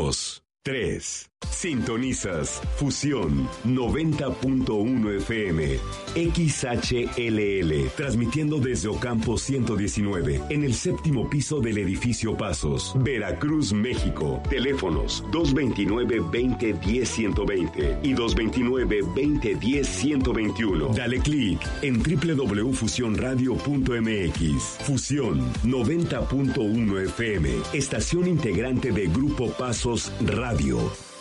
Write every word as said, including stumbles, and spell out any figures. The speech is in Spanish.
dos, tres. Sintonizas Fusión noventa punto uno F M, X H L L, transmitiendo desde Ocampo ciento diecinueve, en el séptimo piso del edificio Pasos, Veracruz, México. Teléfonos dos veintinueve, veinte, diez, ciento veinte y dos veintinueve, veinte, diez, ciento veintiuno. Dale clic en doble u doble u doble u punto fusión radio punto m x. Fusión noventa punto uno F M, estación integrante de Grupo Pasos Radio.